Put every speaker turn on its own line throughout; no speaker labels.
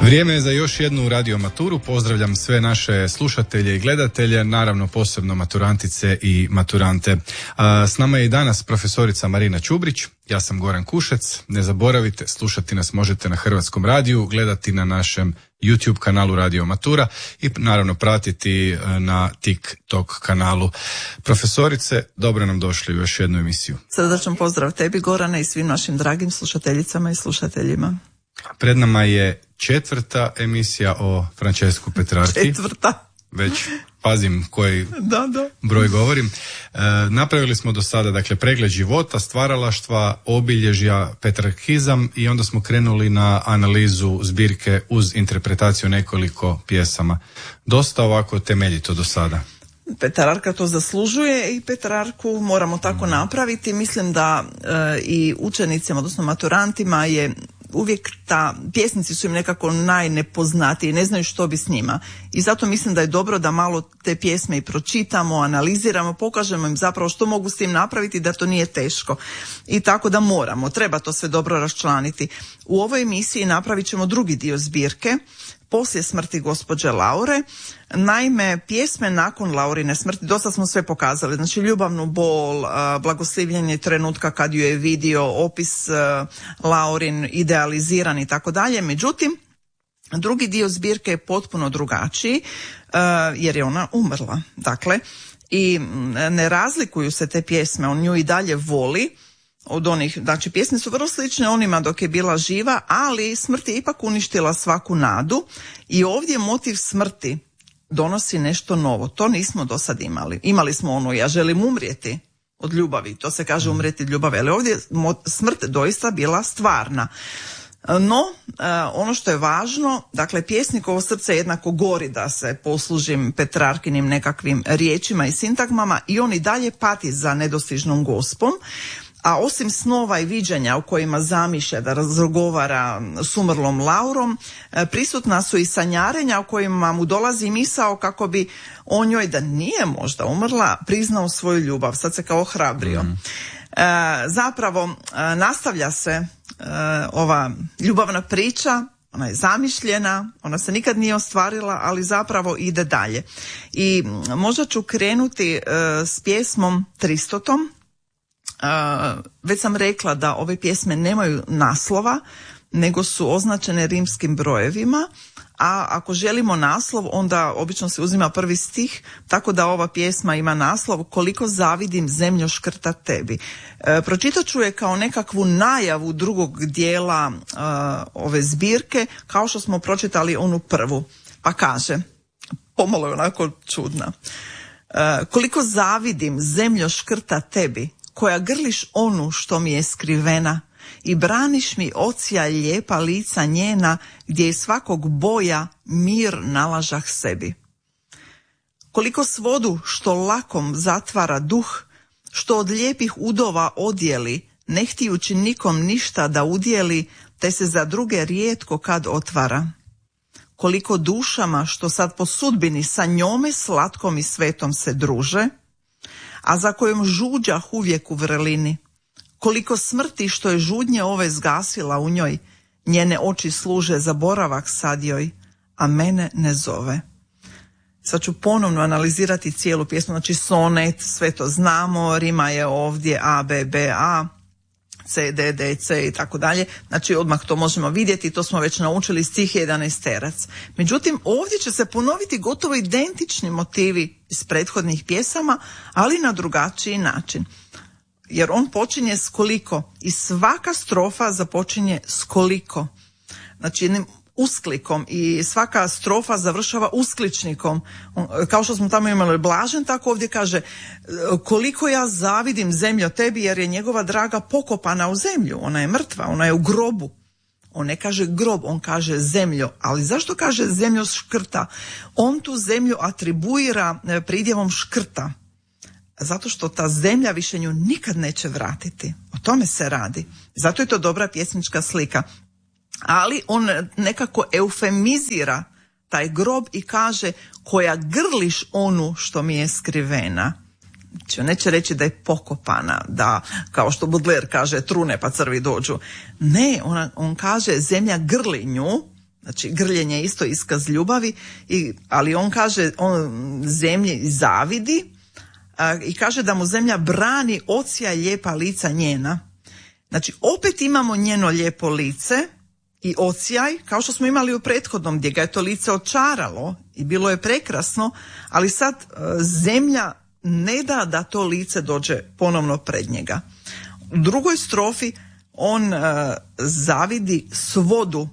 Vrijeme je za još jednu radio maturu. Pozdravljam sve naše slušatelje i gledatelje, naravno posebno maturantice i maturante. S nama je i danas profesorica Marina Čubrić, ja sam Goran Kušec. Ne zaboravite, slušati nas možete na Hrvatskom radiju, gledati na našem YouTube kanalu Radio Matura i naravno pratiti na TikTok kanalu. Profesorice, dobro nam došli u još jednu emisiju.
Srdačan pozdrav tebi, Gorana, i svim našim dragim slušateljicama i slušateljima.
Pred nama je 4. emisija o Francesku Petrarki.
4.
Već pazim koji broj govorim. Napravili smo do sada, dakle, pregled života, stvaralaštva, obilježja, petrarkizam i onda smo krenuli na analizu zbirke uz interpretaciju nekoliko pjesama. Dosta ovako temeljito do sada.
Petrarka to zaslužuje i Petrarku moramo tako napraviti. Mislim da i učenicima, odnosno maturantima je uvijek pjesnici su im nekako najnepoznatiji, ne znaju što bi s njima. I zato mislim da je dobro da malo te pjesme i pročitamo, analiziramo, pokažemo im zapravo što mogu s tim napraviti, da to nije teško. I tako da treba to sve dobro raščlaniti. U ovoj emisiji napravit ćemo drugi dio zbirke, poslije smrti gospođe Laure. Naime, pjesme nakon Laurine smrti, dosta smo sve pokazali, znači ljubavnu bol, blagoslivljenje trenutka kad ju je vidio, opis Laurin idealiziran i tako dalje. Međutim, drugi dio zbirke je potpuno drugačiji, jer je ona umrla. Dakle, i ne razlikuju se te pjesme, on nju i dalje voli od onih, znači pjesme su vrlo slične onima dok je bila živa, ali smrt je ipak uništila svaku nadu i ovdje motiv smrti donosi nešto novo. To nismo do sad imali. Imali smo ono, ja želim umrijeti od ljubavi, to se kaže umrijeti od ljubavi, ali ovdje smrt doista bila stvarna. No, ono što je važno, dakle, pjesnikovo srce jednako gori, da se poslužim Petrarkinim nekakvim riječima i sintagmama, i on i dalje pati za nedostižnom gospom. A osim snova i viđenja u kojima zamišlja da razgovara s umrlom Laurom, prisutna su i sanjarenja u kojima mu dolazi misao kako bi on njoj, da nije možda umrla, priznao svoju ljubav. Sad se kao ohrabrio. Zapravo nastavlja se ova ljubavna priča, ona je zamišljena, ona se nikad nije ostvarila, ali zapravo ide dalje. I možda ću krenuti s pjesmom 300. Već sam rekla da ove pjesme nemaju naslova, nego su označene rimskim brojevima, a ako želimo naslov, onda obično se uzima prvi stih, tako da ova pjesma ima naslov Koliko zavidim zemljo škrta tebi. Pročitat ću je kao nekakvu najavu drugog dijela ove zbirke, kao što smo pročitali onu prvu. Pa kaže, pomalo je onako čudna. Koliko zavidim zemljo škrta tebi, koja grliš onu što mi je skrivena i braniš mi ocija lijepa lica njena, gdje iz svakog boja mir nalažah sebi. Koliko svodu što lakom zatvara duh, što od lijepih udova odjeli, ne htijući nikom ništa da udjeli, te se za druge rijetko kad otvara. Koliko dušama što sad po sudbini sa njome slatkom i svetom se druže, a za kojom žuđah uvijek u vrelini. Koliko smrti što je žudnje ove zgasila u njoj, njene oči služe za boravak sad joj, a mene ne zove. Sad ću ponovno analizirati cijelu pjesmu, znači sonet, sve to znamo, rima je ovdje A, B, B, A, C, D, D, C i tako dalje. Znači odmah to možemo vidjeti, to smo već naučili, stih 11. Međutim, ovdje će se ponoviti gotovo identični motivi iz prethodnih pjesama, ali na drugačiji način. Jer on počinje s koliko i svaka strofa započinje s koliko. Znači jednim usklikom i svaka strofa završava uskličnikom. Kao što smo tamo imali blažen, tako ovdje kaže koliko ja zavidim zemljo tebi, jer je njegova draga pokopana u zemlju. Ona je mrtva, ona je u grobu. On ne kaže grob, on kaže zemljo. Ali zašto kaže zemljo škrta? On tu zemlju atribuira pridjevom škrta. Zato što ta zemlja više nju nikad neće vratiti. O tome se radi. Zato je to dobra pjesnička slika. Ali on nekako eufemizira taj grob i kaže koja grliš onu što mi je skrivena. Znači, on neće reći da je pokopana, da kao što Baudelaire kaže trune pa crvi dođu. Ne, on kaže zemlja grli nju, Znači grljenje je isto iskaz ljubavi, ali on kaže, on zemlji zavidi i kaže da mu zemlja brani odsjaj lijepa lica njena. Znači opet imamo njeno lijepo lice i odsjaj, kao što smo imali u prethodnom gdje ga je to lice očaralo i bilo je prekrasno, ali sad zemlja ne da to lice dođe ponovno pred njega. U drugoj strofi on zavidi svodu,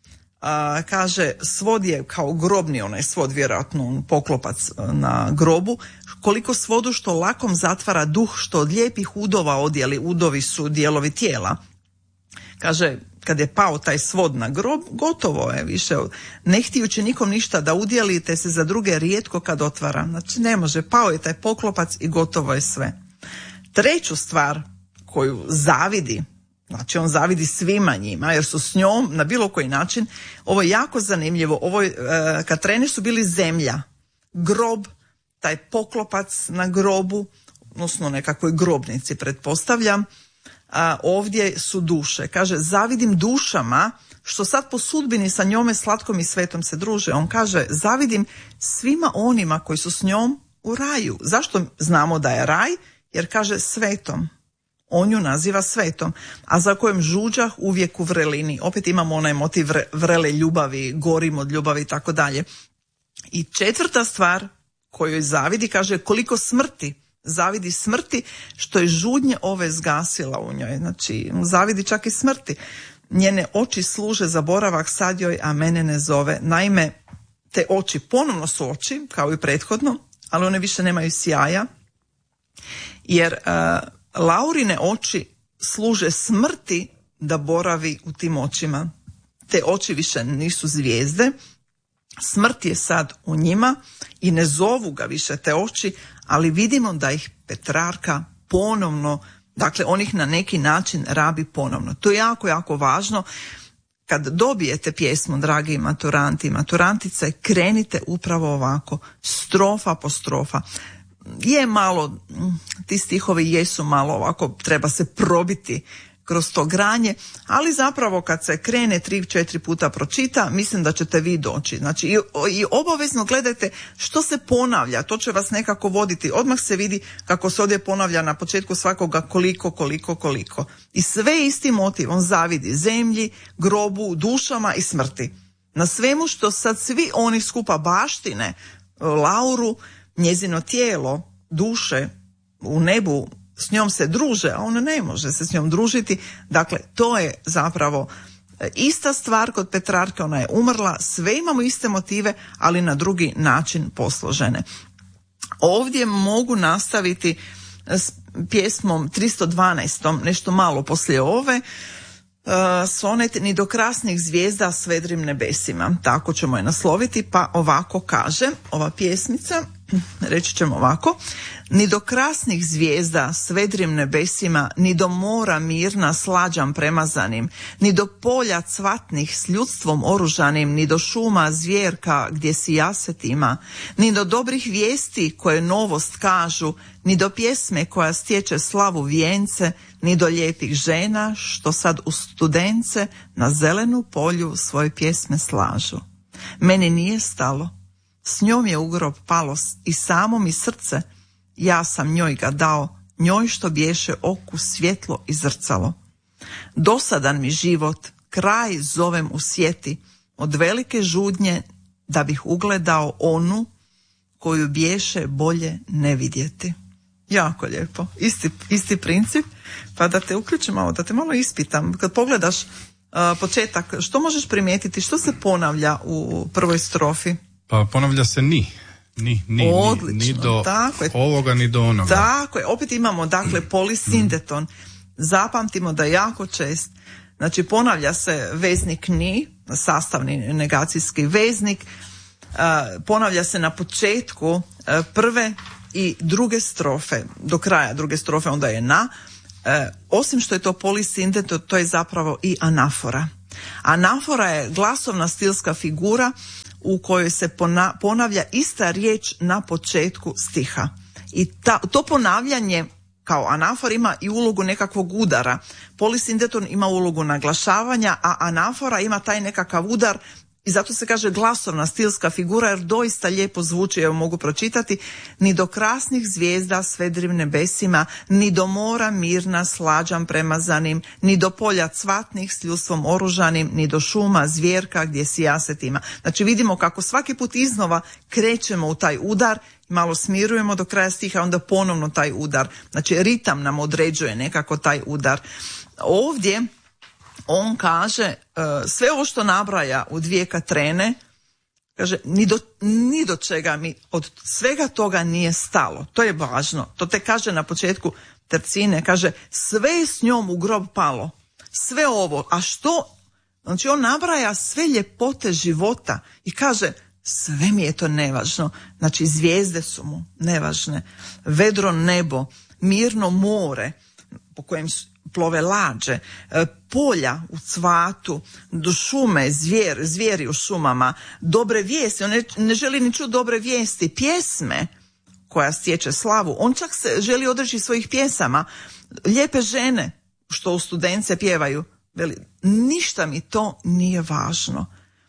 kaže svod je kao grobni, onaj svod, vjerojatno poklopac na grobu, koliko svodu što lakom zatvara duh, što od lijepih udova odjeli, udovi su dijelovi tijela. Kaže, kad je pao taj svod na grob, gotovo je više, ne htijući nikom ništa da udjeli, te se za druge rijetko kad otvara. Znači ne može, pao je taj poklopac i gotovo je sve. Treću stvar koju zavidi, znači on zavidi svima njima jer su s njom na bilo koji način, ovo je jako zanimljivo, Katreni su bili zemlja, grob, taj poklopac na grobu, odnosno nekakvoj grobnici pretpostavljam, ovdje su duše. Kaže, zavidim dušama što sad po sudbini sa njome slatkom i svetom se druže. On kaže, zavidim svima onima koji su s njom u raju. Zašto znamo da je raj? Jer kaže svetom. On ju naziva svetom, a za kojem žuđah uvijek u vrelini. Opet imamo onaj motiv vrele ljubavi, gorim od ljubavi i tako dalje. I četvrta stvar koju zavidi, kaže, koliko smrti, zavidi smrti što je žudnje ove zgasila u njoj. Znači, zavidi čak i smrti. Njene oči služe za boravak sad joj, a mene ne zove. Naime, te oči ponovno su oči, kao i prethodno, ali one više nemaju sjaja, jer Laurine oči služe smrti da boravi u tim očima. Te oči više nisu zvijezde, smrt je sad u njima i ne zovu ga više te oči, ali vidimo da ih Petrarka ponovno, dakle on ih na neki način rabi ponovno. To je jako, jako važno. Kad dobijete pjesmu, dragi maturanti i maturantice, krenite upravo ovako, strofa po strofa. Je malo, ti stihovi jesu malo ovako, treba se probiti kroz to granje, ali zapravo kad se krene 3-4 puta pročita, mislim da ćete vi doći. Znači i obavezno gledajte što se ponavlja, to će vas nekako voditi. Odmah se vidi kako se ovdje ponavlja na početku svakoga koliko. I sve isti motiv, on zavidi zemlji, grobu, dušama i smrti. Na svemu što sad svi oni skupa baštine, Lauru, njezino tijelo, duše u nebu, s njom se druže, a ona ne može se s njom družiti. Dakle, to je zapravo ista stvar kod Petrarke, ona je umrla, sve imamo iste motive, ali na drugi način posložene. Ovdje mogu nastaviti s pjesmom 312, nešto malo poslije ove, sonet Ni do krasnih zvijezda s vedrim nebesima. Tako ćemo je nasloviti, pa ovako kaže ova pjesmica, reći ćemo ovako: ni do krasnih zvijezda s vedrim nebesima, ni do mora mirna slađam premazanim, ni do polja cvatnih s ljudstvom oružanim, ni do šuma zvjerka gdje si jaset ima, ni do dobrih vijesti koje novost kažu, ni do pjesme koja stječe slavu vijence, ni do lijepih žena što sad u studence na zelenu polju svoje pjesme slažu. Meni nije stalo, s njom je u grob palo i samo mi srce, ja sam njoj ga dao, njoj što bješe oku svjetlo i zrcalo. Dosadan mi život, kraj zovem u sjeti, od velike žudnje da bih ugledao onu koju bješe bolje ne vidjeti. Jako lijepo, isti princip, pa da te uključim malo, da te malo ispitam. Kad pogledaš početak, što možeš primijetiti, što se ponavlja u prvoj strofi?
Pa ponavlja se ni do
tako je,
ovoga ni do onoga.
Tako je, opet imamo dakle polisindeton. Zapamtimo da je jako čest. Znači ponavlja se veznik ni, sastavni negacijski veznik, ponavlja se na početku prve i druge strofe, do kraja druge strofe onda je na. Osim što je to polisindeton, to je zapravo i anafora. Anafora je glasovna stilska figura u kojoj se ponavlja ista riječ na početku stiha. I to ponavljanje kao anafor ima i ulogu nekakvog udara. Polisindeton ima ulogu naglašavanja, a anafora ima taj nekakav udar I zato se kaže glasovna stilska figura, jer doista lijepo zvuči, evo mogu pročitati: ni do krasnih zvijezda s vedrim nebesima, ni do mora mirna s lađam premazanim, ni do polja cvatnih s ljudstvom oružanim, ni do šuma zvjerka gdje sijaset ima. Znači vidimo kako svaki put iznova krećemo u taj udar, malo smirujemo do kraja stiha, onda ponovno taj udar. Znači ritam nam određuje nekako taj udar. Ovdje on kaže sve ovo što nabraja u 2 Katrene, kaže ni do čega mi od svega toga nije stalo. To je važno. To te kaže na početku tercine, kaže sve je s njom u grob palo. Sve ovo, a što? Znači on nabraja sve ljepote života i kaže sve mi je to nevažno. Znači zvijezde su mu nevažne, vedro nebo, mirno more po kojem plove lađe, polja u cvatu, do šume, zvijeri u šumama, dobre vijesti, on ne želi ni čuti dobre vijesti, pjesme koja stječe slavu, on čak se želi odreći svojih pjesama, lijepe žene što u studence pjevaju, veli, ništa mi to nije važno.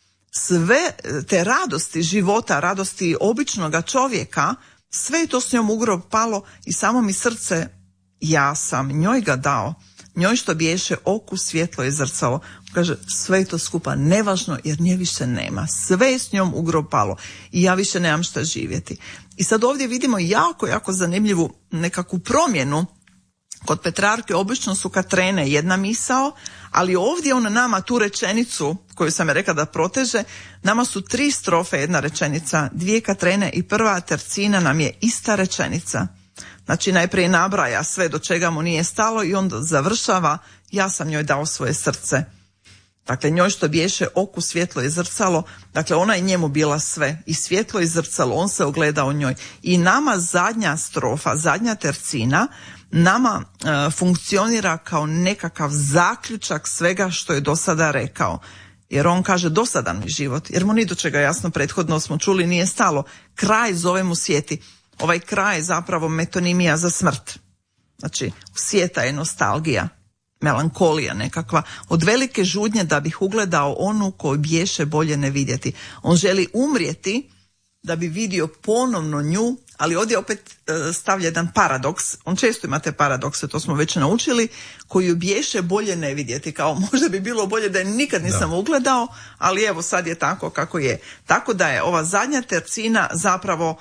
Sve te radosti života, radosti običnoga čovjeka, sve je to s njom u grob palo i samo mi srce, ja sam njoj ga dao, njoj što biješe oku svjetlo i zrcalo. Kaže, sve je to skupa nevažno jer nje više nema. Sve je s njom u grob palo i ja više nemam šta živjeti. I sad ovdje vidimo jako zanimljivu nekakvu promjenu. Kod Petrarke obično su Katrene jedna misao, ali ovdje on nama tu rečenicu, koju sam je rekla da proteže, nama su 3 strofe, jedna rečenica, 2 Katrene i prva tercina nam je ista rečenica. Znači najprije nabraja sve do čega mu nije stalo i onda završava, ja sam njoj dao svoje srce. Dakle, njoj što biješe oku svjetlo i zrcalo, dakle ona je njemu bila sve, i svjetlo i zrcalo, on se ogledao njoj. I nama zadnja strofa, zadnja tercina, nama funkcionira kao nekakav zaključak svega što je do sada rekao. Jer on kaže dosadan mi život, jer mu ni do čega, jasno, prethodno smo čuli, nije stalo. Kraj zove mu sjeti. Ovaj kraj je zapravo metonimija za smrt. Znači, sjeta je nostalgija, melankolija nekakva, od velike žudnje da bih ugledao onu koju biješe bolje ne vidjeti. On želi umrijeti da bi vidio ponovno nju, ali ovdje opet stavlja jedan paradoks. On često ima te paradokse, to smo već naučili, koju biješe bolje ne vidjeti. Kao možda bi bilo bolje da je nikad nisam ugledao, ali evo sad je tako kako je. Tako da je ova zadnja tercina zapravo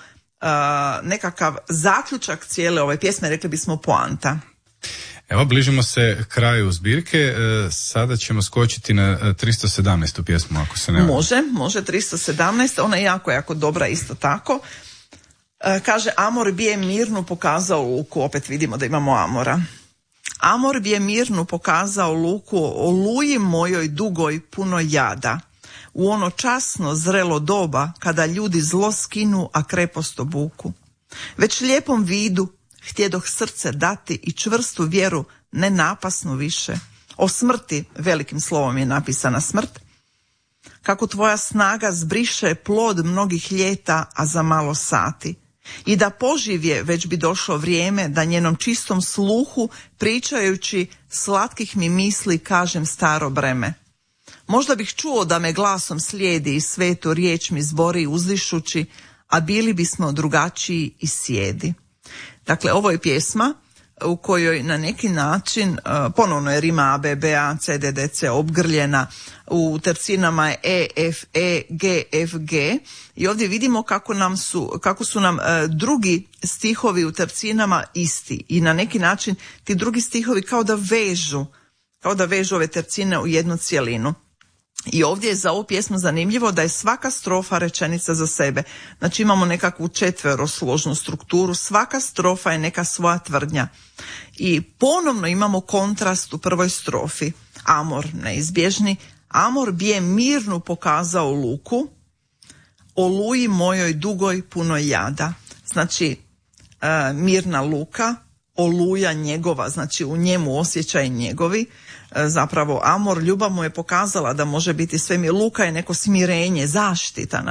nekakav zaključak cijele ove pjesme, rekli bismo poanta.
Evo, bližimo se kraju zbirke, sada ćemo skočiti na 317. pjesmu, ako se ne varam. Može
317, ona je jako dobra isto tako. Kaže, Amor bi je mirnu pokazao luku, opet vidimo da imamo Amora. Amor bi je mirnu pokazao luku, oluji mojoj dugoj puno jada. U ono časno zrelo doba, kada ljudi zlo skinu, a krepost obuku. Već lijepom vidu htjedoh srce dati i čvrstu vjeru, ne napasnu više. O smrti, velikim slovom je napisana smrt. Kako tvoja snaga zbriše plod mnogih ljeta, a za malo sati. I da poživje već bi došlo vrijeme da njenom čistom sluhu, pričajući slatkih mi misli, kažem staro breme. Možda bih čuo da me glasom slijedi i svetu riječ mi zbori uzdišući, a bili bismo drugačiji i sjedi. Dakle, ovo je pjesma u kojoj na neki način, ponovno je rima A, B, B, A, C, D, D, C obgrljena, u tercinama je E, F, E, G, F, G i ovdje vidimo kako su nam drugi stihovi u tercinama isti i na neki način ti drugi stihovi kao da vežu ove tercine u jednu cjelinu. I ovdje je za ovu pjesmu zanimljivo da je svaka strofa rečenica za sebe. Znači imamo nekakvu četverosložnu strukturu, svaka strofa je neka svoja tvrdnja. I ponovno imamo kontrast u prvoj strofi. Amor neizbježni, Amor bi je mirnu pokazao luku, oluji mojoj dugoj puno jada. Znači mirna luka, oluja njegova, znači u njemu osjećaj njegovi. Zapravo Amor, ljubav mu je pokazala da može biti sve mi. Luka je neko smirenje, zaštita